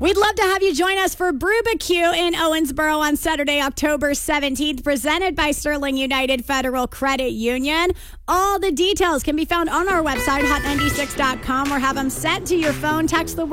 We'd love to have you join us for Brewbecue in Owensboro on Saturday, October 17th, presented by Sterling United Federal Credit Union. All the details can be found on our website, hot96.com, or have them sent to your phone. Text the